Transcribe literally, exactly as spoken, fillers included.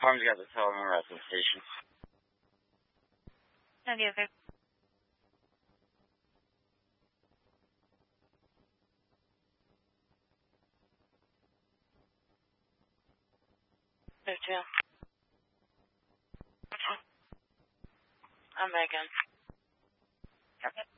Farms got the telephone at the station. ninety okay. Me too. I'm Megan. Okay.